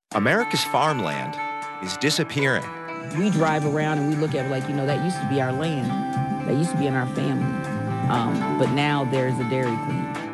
America's farmland is disappearing. We drive around and we look at it like, that used to be our land. That used to be in our family. But now there's a Dairy Queen.